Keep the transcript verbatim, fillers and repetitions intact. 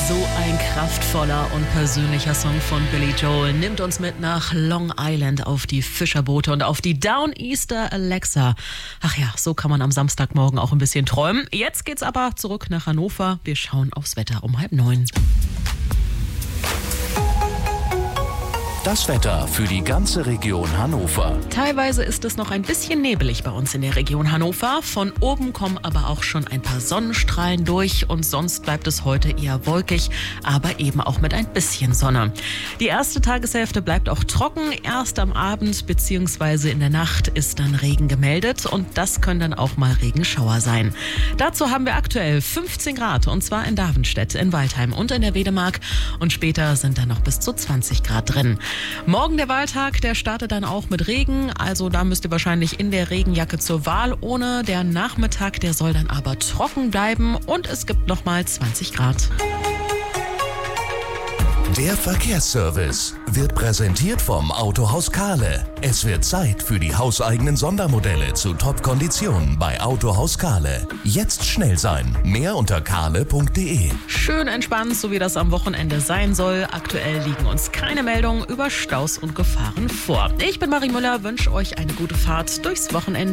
So ein kraftvoller und persönlicher Song von Billy Joel nimmt uns mit nach Long Island auf die Fischerboote und auf die Downeaster Alexa. Ach ja, so kann man am Samstagmorgen auch ein bisschen träumen. Jetzt geht's aber zurück nach Hannover. Wir schauen aufs Wetter um halb neun. Das Wetter für die ganze Region Hannover. Teilweise ist es noch ein bisschen nebelig bei uns in der Region Hannover. Von oben kommen aber auch schon ein paar Sonnenstrahlen durch und sonst bleibt es heute eher wolkig, aber eben auch mit ein bisschen Sonne. Die erste Tageshälfte bleibt auch trocken. Erst am Abend bzw. in der Nacht ist dann Regen gemeldet und das können dann auch mal Regenschauer sein. Dazu haben wir aktuell fünfzehn Grad und zwar in Davenstedt, in Waldheim und in der Wedemark und später sind dann noch bis zu zwanzig Grad drin. Morgen der Wahltag, der startet dann auch mit Regen, also da müsst ihr wahrscheinlich in der Regenjacke zur Wahl ohne. Der Nachmittag, der soll dann aber trocken bleiben und es gibt nochmal zwanzig Grad. Der Verkehrsservice wird präsentiert vom Autohaus Kahle. Es wird Zeit für die hauseigenen Sondermodelle zu Top-Konditionen bei Autohaus Kahle. Jetzt schnell sein. Mehr unter kahle punkt de. Schön entspannt, so wie das am Wochenende sein soll. Aktuell liegen uns keine Meldungen über Staus und Gefahren vor. Ich bin Marie Müller, wünsche euch eine gute Fahrt durchs Wochenende.